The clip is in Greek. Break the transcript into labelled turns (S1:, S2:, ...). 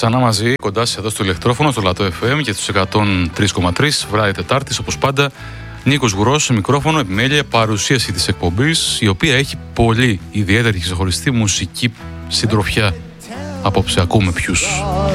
S1: Ξανά μαζί, κοντά σας εδώ στο ηλεκτρόφωνο, στο Λατό FM και στους 103,3, βράδυ Τετάρτης, όπως πάντα. Νίκος Γουρός, σε μικρόφωνο, επιμέλεια, παρουσίαση της εκπομπής, η οποία έχει πολύ ιδιαίτερη και ξεχωριστή μουσική συντροφιά. Απόψε ακούμε ποιους.